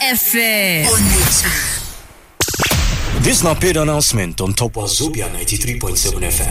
FM. This now paid announcement on top of Zobia 93.7 FM.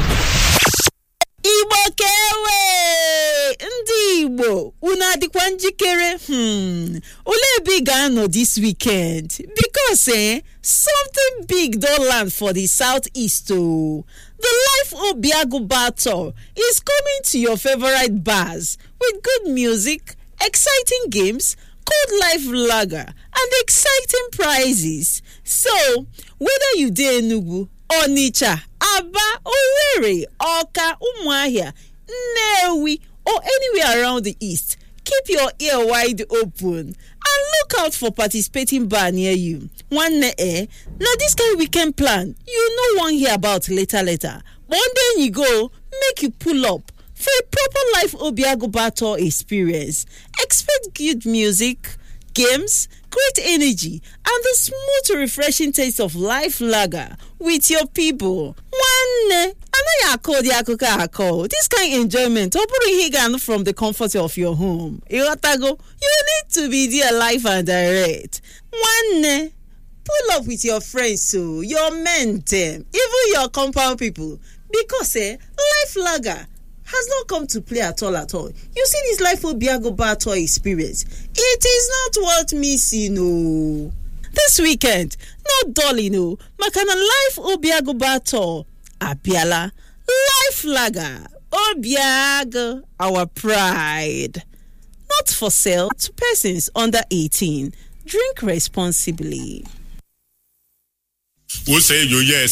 Igbo kewe ndị Igbo una dikwa njikere ole big ano this weekend because something big don land for the southeast oh. The Life Obiago Battle is coming to your favorite bars with good music, exciting games, cold life lager, and exciting prizes. So, whether you dey Enugu, Onitsha, Aba, Owerri, Awka, Umuahia, Nnewi, or anywhere around the east, keep your ear wide open and look out for participating bar near you. One now this kind of weekend plan, you no wan hear about later. One day you go, make you pull up for a proper Life Obiago Battle experience. Expect good music, games, great energy, and the smooth, refreshing taste of life lager with your people. One, this kind of enjoyment, from the comfort of your home. You need to be there live and direct. One, pull up with your friends, so your men, them, even your compound people, because life lager has not come to play at all. You see this Life Obiago Battle experience. It is not worth missing, no. This weekend, no dolly, no. Makana Life Obiago Battle, Apiala, Life Lager, Obiago, our pride. Not for sale to persons under 18. Drink responsibly. Who say you yes?